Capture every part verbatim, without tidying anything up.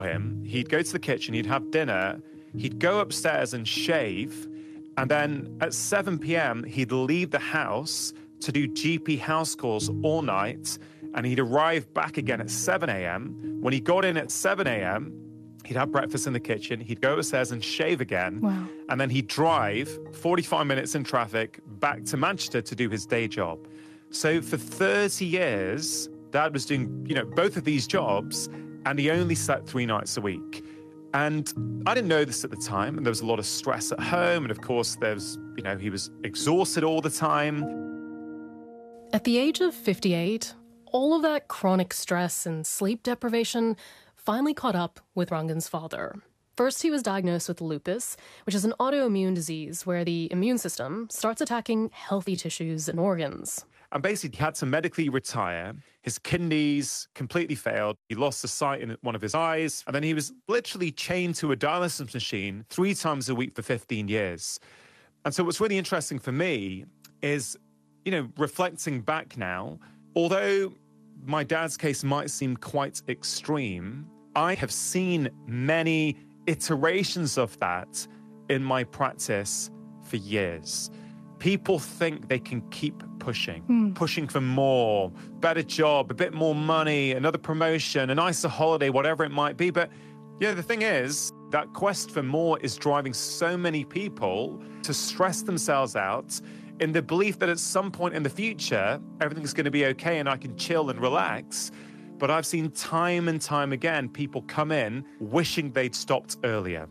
him, he'd go to the kitchen, he'd have dinner, he'd go upstairs and shave, and then at seven p.m. he'd leave the house to do G P house calls all night, and he'd arrive back again at seven a.m. When he got in at seven a.m., he'd have breakfast in the kitchen, he'd go upstairs and shave again, wow. and then he'd drive forty-five minutes in traffic back to Manchester to do his day job. So for thirty years, Dad was doing, you know, both of these jobs, and he only slept three nights a week. And I didn't know this at the time, and there was a lot of stress at home, and of course there was, you know, he was exhausted all the time. At the age of fifty-eight, all of that chronic stress and sleep deprivation finally caught up with Rangan's father. First, he was diagnosed with lupus, which is an autoimmune disease where the immune system starts attacking healthy tissues and organs. And basically, he had to medically retire. His kidneys completely failed. He lost the sight in one of his eyes. And then he was literally chained to a dialysis machine three times a week for fifteen years. And so what's really interesting for me is, you know, reflecting back now, although my dad's case might seem quite extreme, I have seen many iterations of that in my practice for years. People think they can keep pushing, mm. pushing for more, better job, a bit more money, another promotion, a nicer holiday, whatever it might be. But yeah, the thing is, that quest for more is driving so many people to stress themselves out in the belief that at some point in the future, everything's going to be okay and I can chill and relax. But I've seen time and time again, people come in wishing they'd stopped earlier.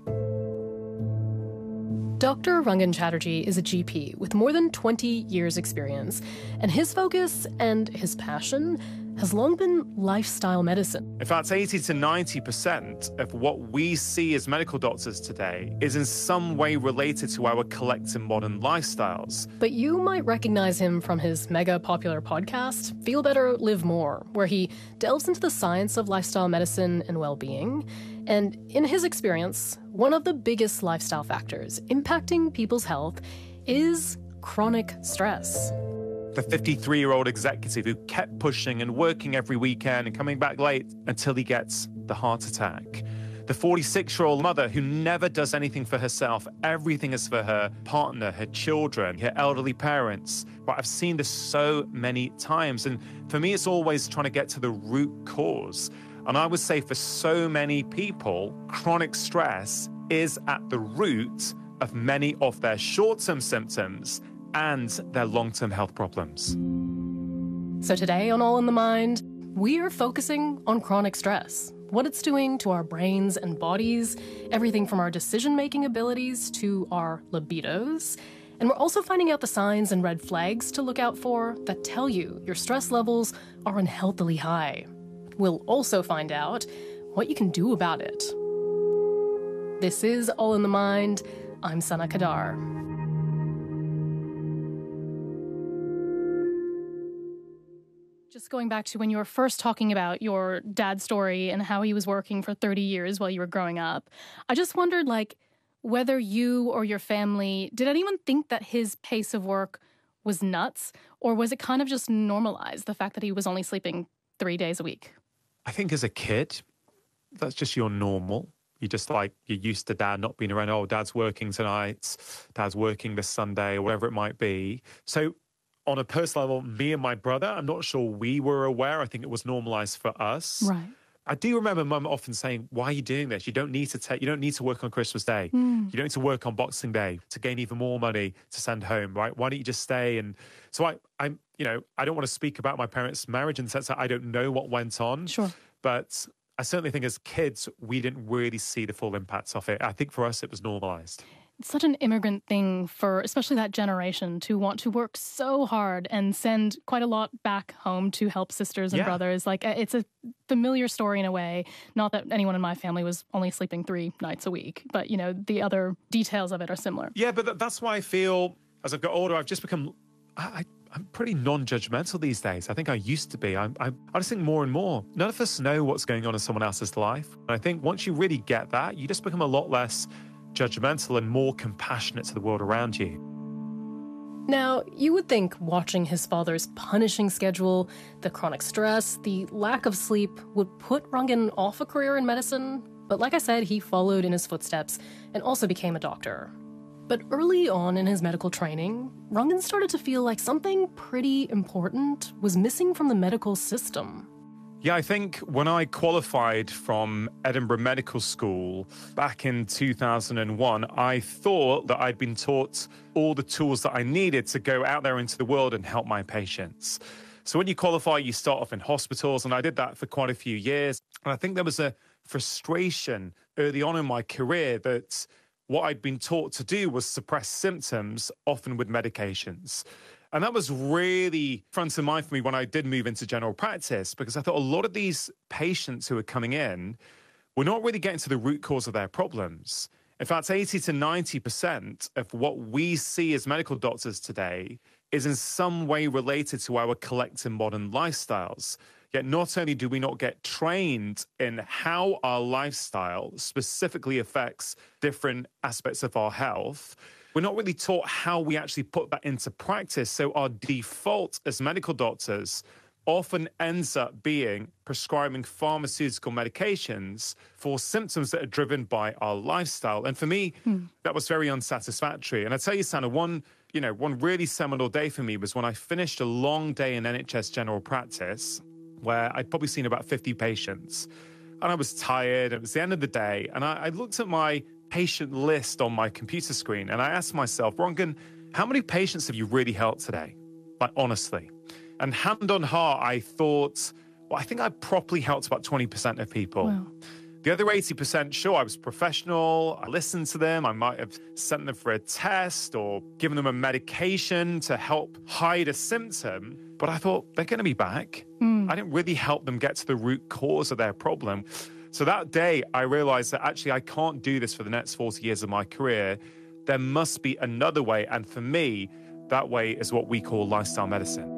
Doctor Rangan Chatterjee is a G P with more than twenty years' experience, and his focus and his passion has long been lifestyle medicine. In fact, eighty to ninety percent of what we see as medical doctors today is in some way related to our collective modern lifestyles. But you might recognize him from his mega popular podcast, Feel Better, Live More, where he delves into the science of lifestyle medicine and well-being. And in his experience, one of the biggest lifestyle factors impacting people's health is chronic stress. The fifty-three-year-old executive who kept pushing and working every weekend and coming back late until he gets the heart attack. The forty-six-year-old mother who never does anything for herself. Everything is for her partner, her children, her elderly parents. But I've seen this so many times. And for me, it's always trying to get to the root cause. And I would say for so many people, chronic stress is at the root of many of their short-term symptoms and their long-term health problems. So today on All in the Mind, we are focusing on chronic stress, what it's doing to our brains and bodies, everything from our decision-making abilities to our libidos. And we're also finding out the signs and red flags to look out for that tell you your stress levels are unhealthily high. We'll also find out what you can do about it. This is All in the Mind. I'm Sana Kadar. Just going back to when you were first talking about your dad's story and how he was working for thirty years while you were growing up, I just wondered, like, whether you or your family, did anyone think that his pace of work was nuts, or was it kind of just normalized, the fact that he was only sleeping three days a week? I think as a kid, that's just your normal. You just like, you're used to dad not being around. Oh, dad's working tonight, dad's working this Sunday, or whatever it might be. So on a personal level, me and my brother, I'm not sure we were aware. I think it was normalized for us. Right. I do remember Mum often saying, why are you doing this? You don't need to take, you don't need to work on Christmas Day. Mm. You don't need to work on Boxing Day to gain even more money to send home, right? Why don't you just stay? And so I, I'm, you know, I don't want to speak about my parents' marriage in the sense that I don't know what went on. Sure. But I certainly think as kids, we didn't really see the full impacts of it. I think for us, it was normalized. It's such an immigrant thing for especially that generation to want to work so hard and send quite a lot back home to help sisters and yeah. brothers. Like, it's a familiar story in a way. Not that anyone in my family was only sleeping three nights a week, but, you know, the other details of it are similar. Yeah, but that's why I feel as I've got older, I've just become... I, I'm pretty non-judgmental these days. I think I used to be. I, I, I just think more and more, none of us know what's going on in someone else's life. And I think once you really get that, you just become a lot less judgmental and more compassionate to the world around you. Now, you would think watching his father's punishing schedule, the chronic stress, the lack of sleep would put Rangan off a career in medicine, But like I said, he followed in his footsteps and also became a doctor. But early on in his medical training, Rungan started to feel like something pretty important was missing from the medical system. Yeah, I think when I qualified from Edinburgh Medical School back in two thousand one, I thought that I'd been taught all the tools that I needed to go out there into the world and help my patients. So when you qualify, you start off in hospitals, and I did that for quite a few years. And I think there was a frustration early on in my career that what I'd been taught to do was suppress symptoms, often with medications. And that was really front of mind for me when I did move into general practice, because I thought a lot of these patients who were coming in were not really getting to the root cause of their problems. In fact, eighty to ninety percent of what we see as medical doctors today is in some way related to our collective modern lifestyles. Yet not only do we not get trained in how our lifestyle specifically affects different aspects of our health, we're not really taught how we actually put that into practice. So our default as medical doctors often ends up being prescribing pharmaceutical medications for symptoms that are driven by our lifestyle. And for me, hmm. that was very unsatisfactory. And I tell you, Sana, one, you know, one really seminal day for me was when I finished a long day in N H S general practice, where I'd probably seen about fifty patients. And I was tired. It was the end of the day. And I, I looked at my patient list on my computer screen, and I asked myself, Rungan, how many patients have you really helped today? Like, honestly. And hand on heart, I thought, well, I think I properly helped about twenty percent of people. Wow. The other eighty percent, sure, I was professional. I listened to them. I might have sent them for a test or given them a medication to help hide a symptom. But I thought, they're going to be back. Mm. I didn't really help them get to the root cause of their problem. So that day, I realized that actually I can't do this for the next forty years of my career. There must be another way. And for me, that way is what we call lifestyle medicine.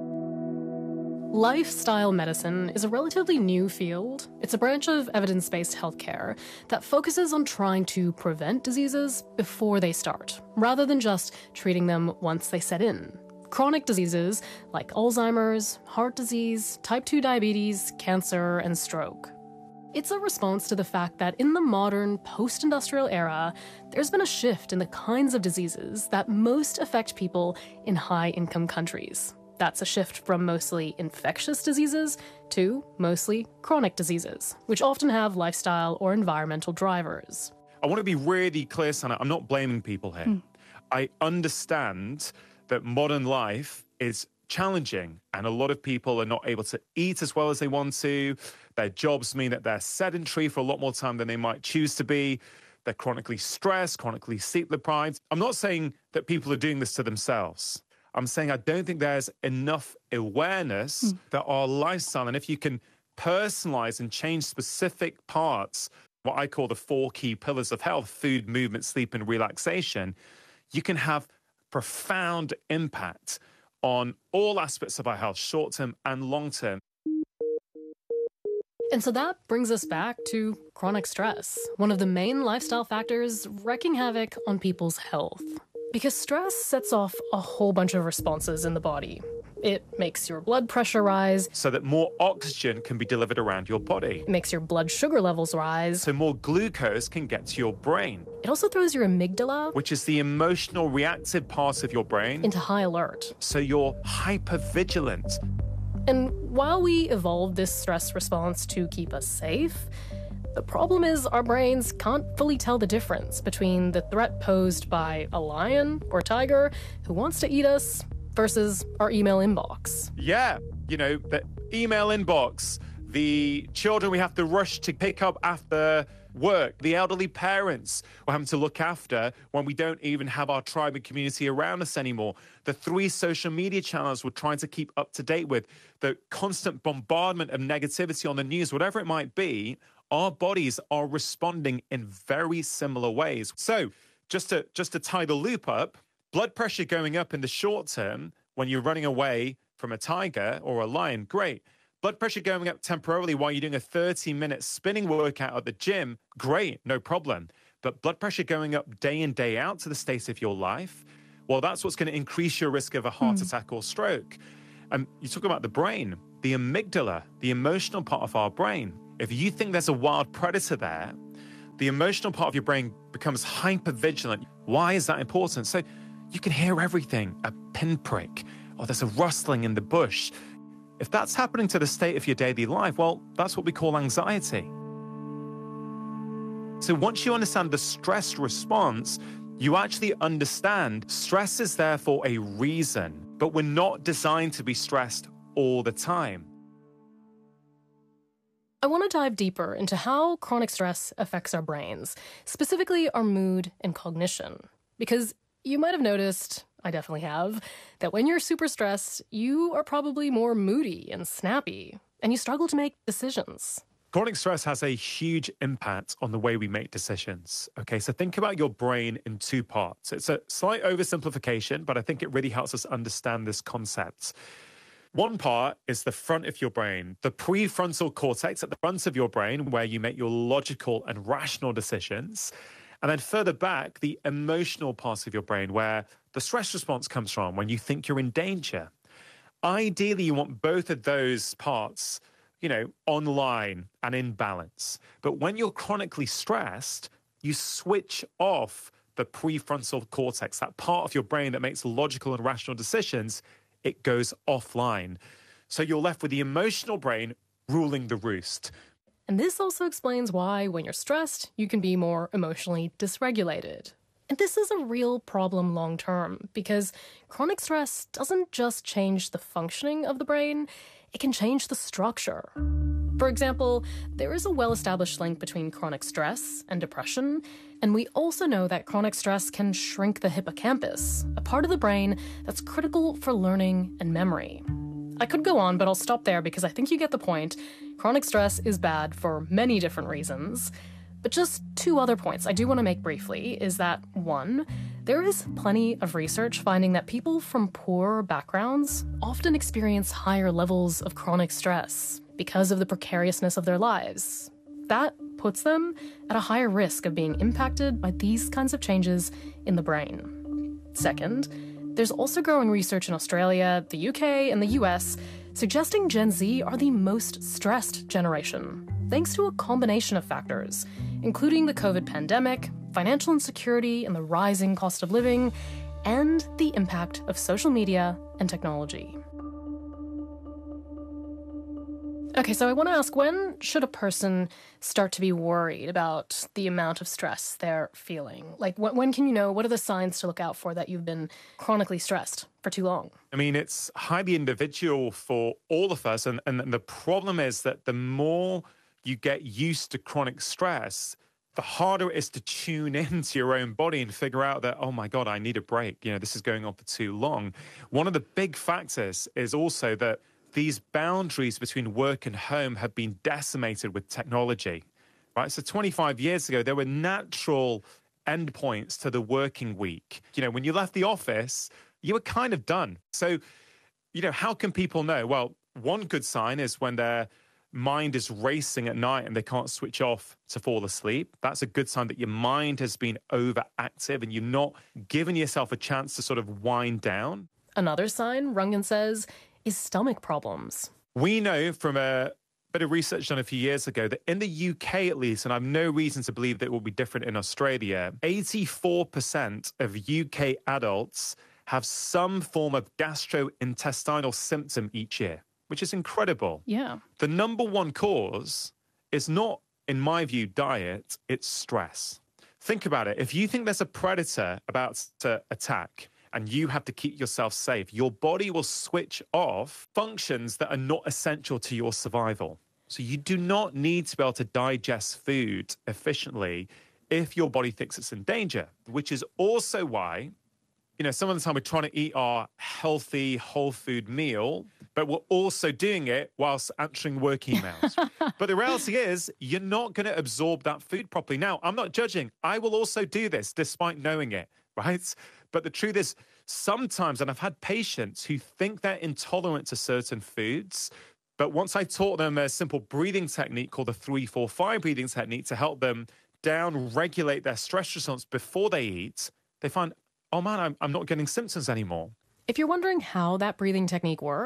Lifestyle medicine is a relatively new field. It's a branch of evidence-based healthcare that focuses on trying to prevent diseases before they start, rather than just treating them once they set in. Chronic diseases like Alzheimer's, heart disease, type two diabetes, cancer, and stroke. It's a response to the fact that in the modern post-industrial era, there's been a shift in the kinds of diseases that most affect people in high-income countries. That's a shift from mostly infectious diseases to mostly chronic diseases, which often have lifestyle or environmental drivers. I want to be really clear, Sana, I'm not blaming people here. Mm. I understand that modern life is challenging and a lot of people are not able to eat as well as they want to. Their jobs mean that they're sedentary for a lot more time than they might choose to be. They're chronically stressed, chronically sleep deprived. I'm not saying that people are doing this to themselves. I'm saying I don't think there's enough awareness mm. that our lifestyle, and if you can personalize and change specific parts, what I call the four key pillars of health, food, movement, sleep, and relaxation, you can have profound impact on all aspects of our health, short-term and long-term. And so that brings us back to chronic stress, one of the main lifestyle factors wreaking havoc on people's health. Because stress sets off a whole bunch of responses in the body. It makes your blood pressure rise. So that more oxygen can be delivered around your body. It makes your blood sugar levels rise. So more glucose can get to your brain. It also throws your amygdala, which is the emotional reactive part of your brain, into high alert. So you're hypervigilant. And while we evolved this stress response to keep us safe, the problem is our brains can't fully tell the difference between the threat posed by a lion or tiger who wants to eat us versus our email inbox. Yeah, you know, the email inbox, the children we have to rush to pick up after work, the elderly parents we're having to look after when we don't even have our tribe and community around us anymore, the three social media channels we're trying to keep up to date with, the constant bombardment of negativity on the news, whatever it might be. Our bodies are responding in very similar ways. So just to just to tie the loop up, blood pressure going up in the short term when you're running away from a tiger or a lion, great. Blood pressure going up temporarily while you're doing a thirty minute spinning workout at the gym, great, no problem. But blood pressure going up day in, day out to the state of your life, well, that's what's going to increase your risk of a heart mm. attack or stroke. And you talk about the brain, the amygdala, the emotional part of our brain. If you think there's a wild predator there, the emotional part of your brain becomes hypervigilant. Why is that important? So you can hear everything, a pinprick, or there's a rustling in the bush. If that's happening to the state of your daily life, well, that's what we call anxiety. So once you understand the stress response, you actually understand stress is there for a reason, but we're not designed to be stressed all the time. I want to dive deeper into how chronic stress affects our brains, specifically our mood and cognition. Because you might have noticed, I definitely have, that when you're super stressed, you are probably more moody and snappy, and you struggle to make decisions. Chronic stress has a huge impact on the way we make decisions. Okay, so think about your brain in two parts. It's a slight oversimplification, but I think it really helps us understand this concept. One part is the front of your brain, the prefrontal cortex at the front of your brain, where you make your logical and rational decisions. And then further back, the emotional part of your brain, where the stress response comes from when you think you're in danger. Ideally, you want both of those parts, you know, online and in balance. But when you're chronically stressed, you switch off the prefrontal cortex, that part of your brain that makes logical and rational decisions. It goes offline. So you're left with the emotional brain ruling the roost. And this also explains why, when you're stressed, you can be more emotionally dysregulated. And this is a real problem long term, because chronic stress doesn't just change the functioning of the brain, it can change the structure. For example, there is a well-established link between chronic stress and depression, and we also know that chronic stress can shrink the hippocampus, a part of the brain that's critical for learning and memory. I could go on, but I'll stop there because I think you get the point. Chronic stress is bad for many different reasons. But just two other points I do want to make briefly is that, one, there is plenty of research finding that people from poorer backgrounds often experience higher levels of chronic stress because of the precariousness of their lives. That puts them at a higher risk of being impacted by these kinds of changes in the brain. Second, there's also growing research in Australia, the U K, and the U S suggesting Gen Z are the most stressed generation, thanks to a combination of factors, including the COVID pandemic, financial insecurity and the rising cost of living, and the impact of social media and technology. Okay, so I want to ask, when should a person start to be worried about the amount of stress they're feeling? Like, when, when can you know, what are the signs to look out for that you've been chronically stressed for too long? I mean, it's highly individual for all of us. And, and the problem is that the more you get used to chronic stress, the harder it is to tune into your own body and figure out that, oh my God, I need a break. You know, this is going on for too long. One of the big factors is also that these boundaries between work and home have been decimated with technology, right? So twenty-five years ago, there were natural endpoints to the working week. You know, when you left the office, you were kind of done. So, you know, how can people know? Well, one good sign is when their mind is racing at night and they can't switch off to fall asleep. That's a good sign that your mind has been overactive and you're not giving yourself a chance to sort of wind down. Another sign, Rungan says, is stomach problems. We know from a bit of research done a few years ago that in the U K at least, and I have no reason to believe that it will be different in Australia, eighty-four percent of U K adults have some form of gastrointestinal symptom each year, which is incredible. Yeah. The number one cause is not, in my view, diet, it's stress. Think about it. If you think there's a predator about to attack, and you have to keep yourself safe, your body will switch off functions that are not essential to your survival. So you do not need to be able to digest food efficiently if your body thinks it's in danger, which is also why, you know, some of the time we're trying to eat our healthy, whole food meal, but we're also doing it whilst answering work emails. But the reality is, you're not going to absorb that food properly. Now, I'm not judging. I will also do this despite knowing it, right? But the truth is, sometimes, and I've had patients who think they're intolerant to certain foods, but once I taught them a simple breathing technique called the three four five breathing technique to help them down-regulate their stress response before they eat, they find, oh man, I'm, I'm not getting symptoms anymore. If you're wondering how that breathing technique works,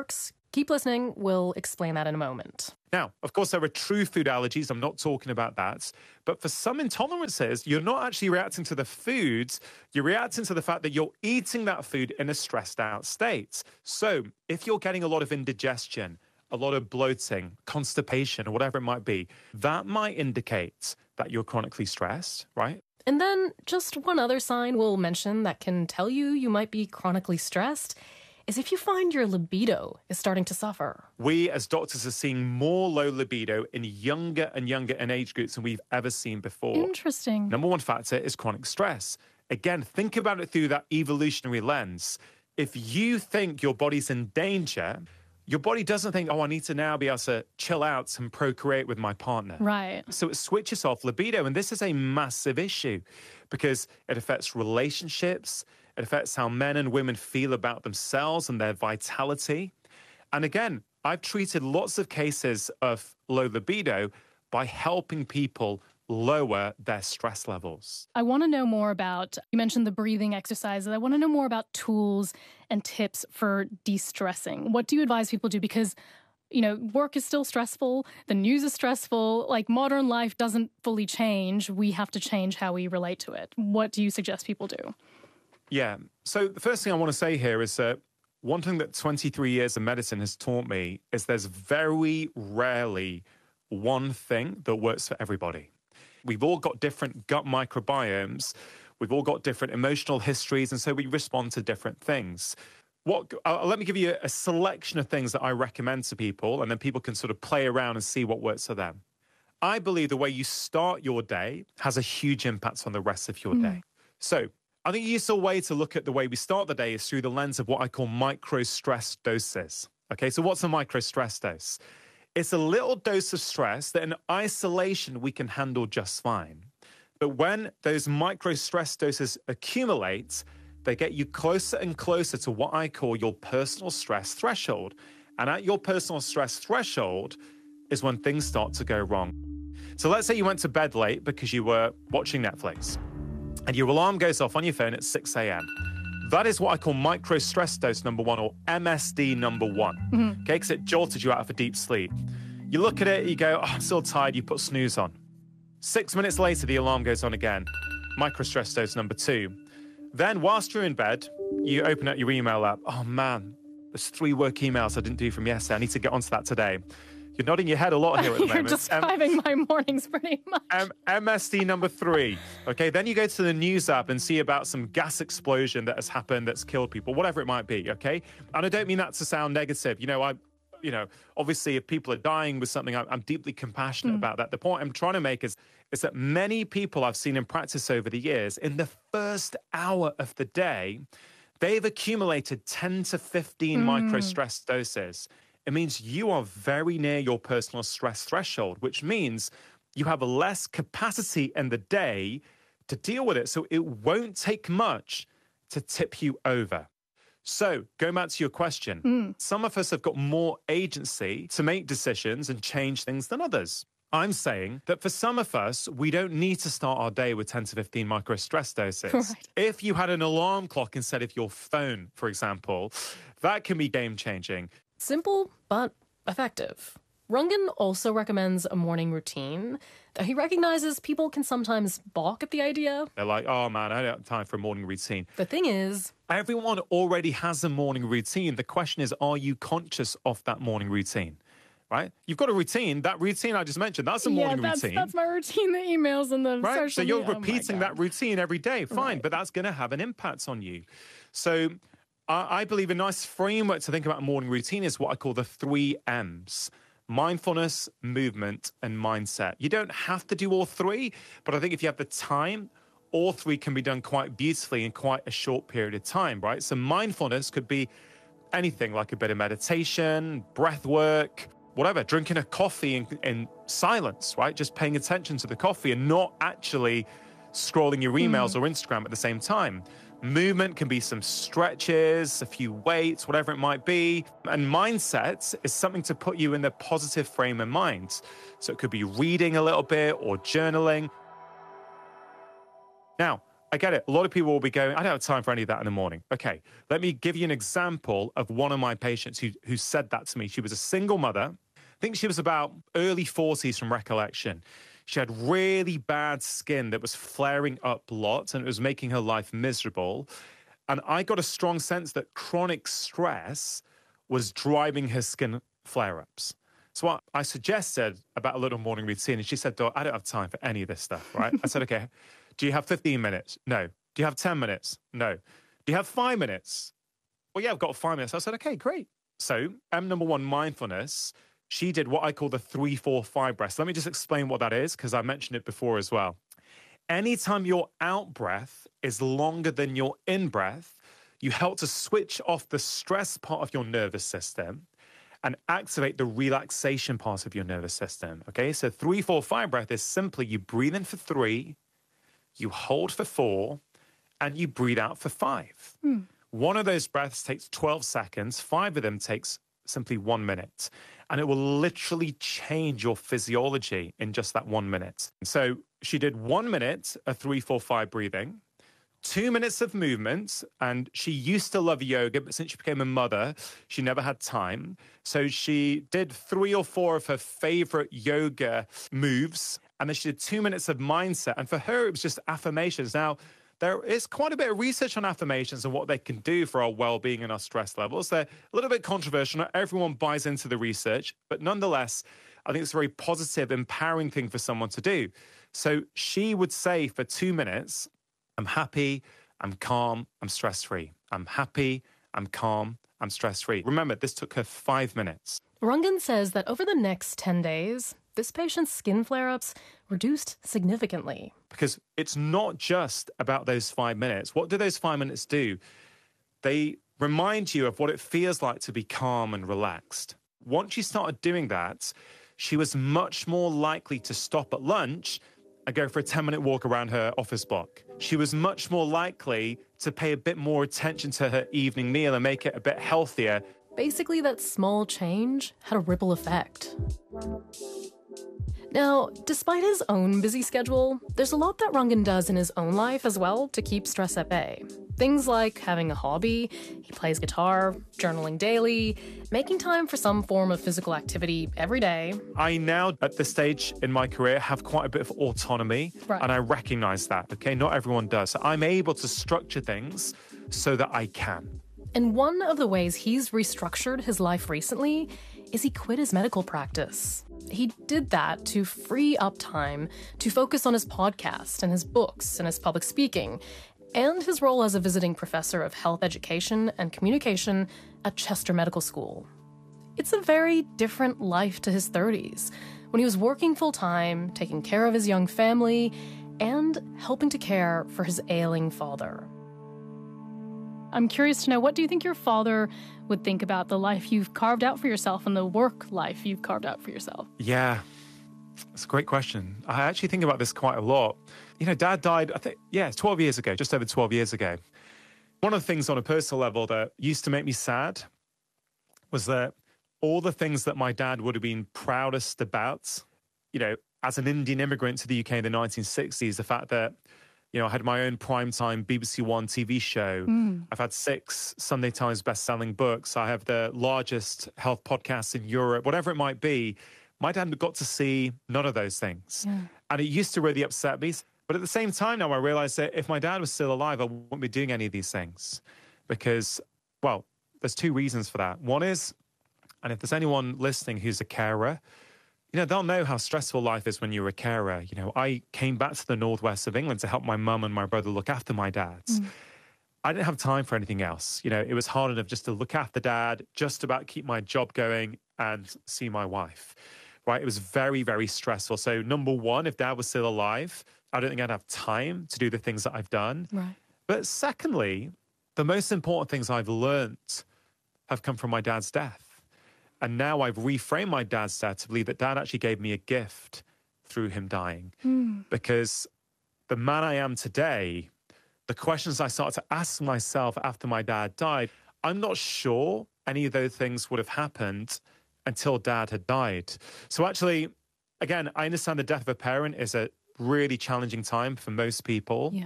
Keep listening. We'll explain that in a moment. Now, of course, there are true food allergies. I'm not talking about that. But for some intolerances, you're not actually reacting to the foods. You're reacting to the fact that you're eating that food in a stressed out state. So if you're getting a lot of indigestion, a lot of bloating, constipation, or whatever it might be, that might indicate that you're chronically stressed, right? And then just one other sign we'll mention that can tell you you might be chronically stressed is if you find your libido is starting to suffer. We as doctors are seeing more low libido in younger and younger in age groups than we've ever seen before. Interesting. Number one factor is chronic stress. Again, think about it through that evolutionary lens. If you think your body's in danger, your body doesn't think, oh, I need to now be able to chill out and procreate with my partner. Right. So it switches off libido. And this is a massive issue because it affects relationships. It affects how men and women feel about themselves and their vitality. And again, I've treated lots of cases of low libido by helping people lower their stress levels. I want to know more about, you mentioned the breathing exercises. I want to know more about tools and tips for de-stressing. What do you advise people do? Because, you know, work is still stressful. The news is stressful. Like, modern life doesn't fully change. We have to change how we relate to it. What do you suggest people do? Yeah. So the first thing I want to say here is that one thing that twenty-three years of medicine has taught me is there's very rarely one thing that works for everybody. We've all got different gut microbiomes. We've all got different emotional histories, and so we respond to different things. What? Uh, let me give you a selection of things that I recommend to people, and then people can sort of play around and see what works for them. I believe the way you start your day has a huge impact on the rest of your mm. day. So I think a useful way to look at the way we start the day is through the lens of what I call micro-stress doses. Okay, so what's a micro-stress dose? It's a little dose of stress that in isolation we can handle just fine. But when those micro-stress doses accumulate, they get you closer and closer to what I call your personal stress threshold. And at your personal stress threshold is when things start to go wrong. So let's say you went to bed late because you were watching Netflix and your alarm goes off on your phone at six a.m. That is what I call micro-stress dose number one, or M S D number one, mm-hmm. okay, because it jolted you out of a deep sleep. You look at it, you go, oh, I'm still tired, you put snooze on. Six minutes later, the alarm goes on again. Micro-stress dose number two. Then, whilst you're in bed, you open up your email app. Oh, man, there's three work emails I didn't do from yesterday. I need to get onto that today. You're nodding your head a lot here at the You're moment. You're describing um, my mornings pretty much. Um, M S D number three. Okay, then you go to the news app and see about some gas explosion that has happened that's killed people, whatever it might be, okay? And I don't mean that to sound negative. You know, I, you know, obviously if people are dying with something, I'm, I'm deeply compassionate mm. about that. The point I'm trying to make is, is that many people I've seen in practice over the years, in the first hour of the day, they've accumulated ten to fifteen mm. micro-stress doses. It means you are very near your personal stress threshold, which means you have less capacity in the day to deal with it. So it won't take much to tip you over. So going back to your question, mm. some of us have got more agency to make decisions and change things than others. I'm saying that for some of us, we don't need to start our day with ten to fifteen micro-stress doses. Right. If you had an alarm clock instead of your phone, for example, that can be game-changing. Simple, but effective. Rungan also recommends a morning routine, though he recognizes people can sometimes balk at the idea. They're like, oh man, I don't have time for a morning routine. The thing is, everyone already has a morning routine. The question is, are you conscious of that morning routine? Right? You've got a routine. That routine I just mentioned, that's a morning yeah, that's, routine. that's my routine, the emails and the right? social So you're media. repeating oh that routine every day. Fine, right. But that's going to have an impact on you. So I believe a nice framework to think about a morning routine is what I call the three M's. Mindfulness, movement, and mindset. You don't have to do all three, but I think if you have the time, all three can be done quite beautifully in quite a short period of time, right? So mindfulness could be anything like a bit of meditation, breath work, whatever, drinking a coffee in, in silence, right? Just paying attention to the coffee and not actually scrolling your emails mm. or Instagram at the same time. Movement can be some stretches, a few weights, whatever it might be. And mindset is something to put you in the positive frame of mind. So it could be reading a little bit or journaling. Now, I get it. A lot of people will be going, I don't have time for any of that in the morning. Okay, let me give you an example of one of my patients who, who said that to me. She was a single mother. I think she was about early forties from recollection. She had really bad skin that was flaring up lots and it was making her life miserable. And I got a strong sense that chronic stress was driving her skin flare-ups. So what I suggested about a little morning routine, and she said, Doc, I don't have time for any of this stuff, right? I said, okay, do you have fifteen minutes? No. Do you have ten minutes? No. Do you have five minutes? Well, yeah, I've got five minutes. I said, okay, great. So M number one, mindfulness. She did what I call the three, four, five breaths. Let me just explain what that is, because I mentioned it before as well. Anytime your out breath is longer than your in breath, you help to switch off the stress part of your nervous system and activate the relaxation part of your nervous system, okay? So three, four, five breath is simply you breathe in for three, you hold for four, and you breathe out for five. Hmm. One of those breaths takes twelve seconds. Five of them takes simply one minute. And it will literally change your physiology in just that one minute. So she did one minute of three, four, five breathing, two minutes of movement, and she used to love yoga, but since she became a mother, she never had time. So she did three or four of her favorite yoga moves, and then she did two minutes of mindset. And for her, it was just affirmations. Now, there is quite a bit of research on affirmations and what they can do for our well-being and our stress levels. They're a little bit controversial. Not everyone buys into the research, but nonetheless, I think it's a very positive, empowering thing for someone to do. So she would say for two minutes, I'm happy, I'm calm, I'm stress-free. I'm happy, I'm calm, I'm stress-free. Remember, this took her five minutes. Rangan says that over the next ten days, this patient's skin flare-ups reduced significantly. Because it's not just about those five minutes. What do those five minutes do? They remind you of what it feels like to be calm and relaxed. Once she started doing that, she was much more likely to stop at lunch and go for a ten-minute walk around her office block. She was much more likely to pay a bit more attention to her evening meal and make it a bit healthier. Basically, that small change had a ripple effect. Now, despite his own busy schedule, there's a lot that Rangan does in his own life as well to keep stress at bay. Things like having a hobby, he plays guitar, journaling daily, making time for some form of physical activity every day. I now, at this stage in my career, have quite a bit of autonomy, right. And I recognize that, okay? Not everyone does. So I'm able to structure things so that I can. And one of the ways he's restructured his life recently is he quit his medical practice. He did that to free up time to focus on his podcast and his books and his public speaking and his role as a visiting professor of health education and communication at Chester Medical School. It's a very different life to his thirties, when he was working full-time, taking care of his young family, and helping to care for his ailing father. I'm curious to know, what do you think your father would think about the life you've carved out for yourself and the work life you've carved out for yourself? Yeah, that's a great question. I actually think about this quite a lot. You know, Dad died, I think, yeah, twelve years ago, just over twelve years ago. One of the things on a personal level that used to make me sad was that all the things that my dad would have been proudest about, you know, as an Indian immigrant to the U K in the nineteen sixties, the fact that, you know, I had my own primetime B B C One T V show. Mm. I've had six Sunday Times best-selling books. I have the largest health podcast in Europe, whatever it might be. My dad got to see none of those things. Yeah. And it used to really upset me. But at the same time now, I realized that if my dad was still alive, I wouldn't be doing any of these things. Because, well, there's two reasons for that. One is, and if there's anyone listening who's a carer, you know, they'll know how stressful life is when you're a carer. You know, I came back to the northwest of England to help my mum and my brother look after my dad. Mm. I didn't have time for anything else. You know, it was hard enough just to look after Dad, just about keep my job going and see my wife, right? It was very, very stressful. So number one, if Dad was still alive, I don't think I'd have time to do the things that I've done. Right. But secondly, the most important things I've learnt have come from my dad's death. And now I've reframed my dad's death to believe that Dad actually gave me a gift through him dying. Mm. Because the man I am today, the questions I started to ask myself after my dad died, I'm not sure any of those things would have happened until Dad had died. So actually, again, I understand the death of a parent is a really challenging time for most people. Yeah.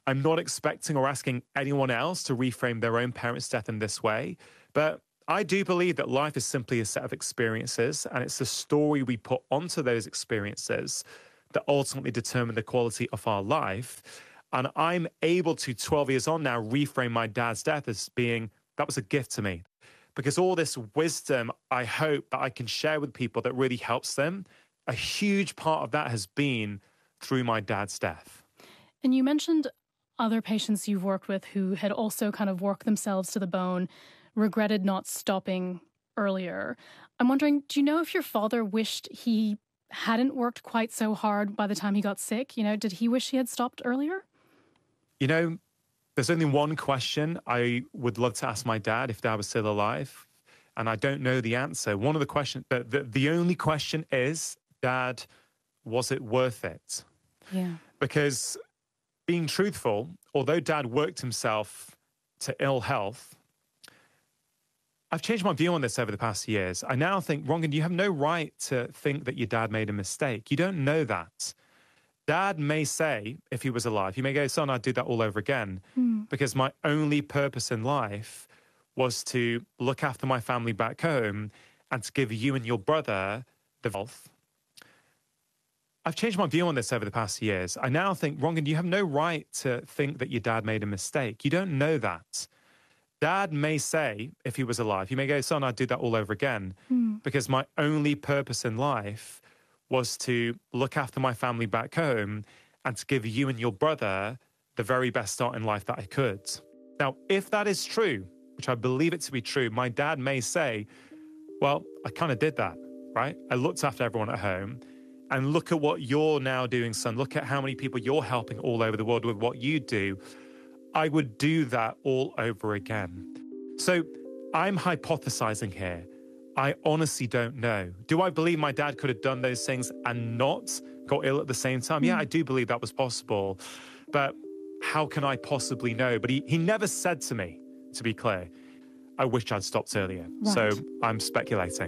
I'm not expecting or asking anyone else to reframe their own parents' death in this way, but I do believe that life is simply a set of experiences, and it's the story we put onto those experiences that ultimately determine the quality of our life. And I'm able to, twelve years on now, reframe my dad's death as being, that was a gift to me. Because all this wisdom, I hope that I can share with people that really helps them. A huge part of that has been through my dad's death. And you mentioned other patients you've worked with who had also kind of worked themselves to the bone, regretted not stopping earlier. I'm wondering, do you know if your father wished he hadn't worked quite so hard by the time he got sick? You know, did he wish he had stopped earlier? You know, there's only one question I would love to ask my dad if dad was still alive, and I don't know the answer. One of the questions, the, the, the only question is, Dad, was it worth it? Yeah. Because being truthful, although Dad worked himself to ill health, I've changed my view on this over the past years. I now think, Rangan, you have no right to think that your dad made a mistake. You don't know that. Dad may say, if he was alive, he may go, son, I'd do that all over again. Mm. Because my only purpose in life was to look after my family back home and to give you and your brother the health. I've changed my view on this over the past years. I now think, Rangan, you have no right to think that your dad made a mistake. You don't know that. Dad may say, if he was alive, he may go, son, I'd do that all over again. Mm. Because my only purpose in life was to look after my family back home and to give you and your brother the very best start in life that I could. Now, if that is true, which I believe it to be true, my dad may say, well, I kind of did that, right? I looked after everyone at home. And look at what you're now doing, son. Look at how many people you're helping all over the world with what you do. I would do that all over again. So I'm hypothesizing here. I honestly don't know. Do I believe my dad could have done those things and not got ill at the same time? Mm. Yeah, I do believe that was possible. But how can I possibly know? But he, he never said to me, to be clear, I wish I'd stopped earlier. Right. So I'm speculating.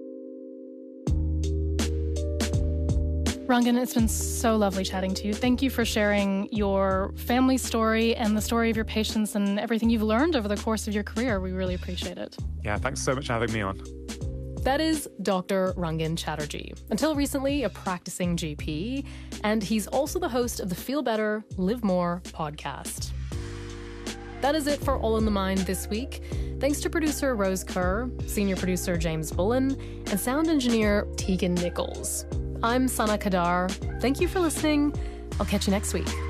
Rangan, it's been so lovely chatting to you. Thank you for sharing your family story and the story of your patients and everything you've learned over the course of your career. We really appreciate it. Yeah, thanks so much for having me on. That is Doctor Rangan Chatterjee, until recently a practicing G P, and he's also the host of the Feel Better, Live More podcast. That is it for All in the Mind this week. Thanks to producer Rose Kerr, senior producer James Bullen, and sound engineer Tegan Nichols. I'm Sana Kadar. Thank you for listening. I'll catch you next week.